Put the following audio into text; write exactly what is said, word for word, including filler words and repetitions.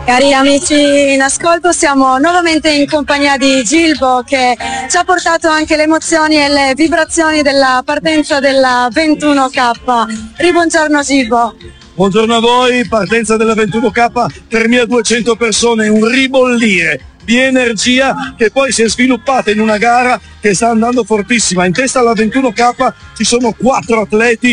Cari amici in ascolto, siamo nuovamente in compagnia di Gilbo che ci ha portato anche le emozioni e le vibrazioni della partenza della ventuno K. Ribuongiorno Gilbo. Buongiorno a voi, partenza della ventuno K, tremiladuecento persone, un ribollire di energia che poi si è sviluppata in una gara che sta andando fortissima. In testa alla ventuno K ci sono quattro atleti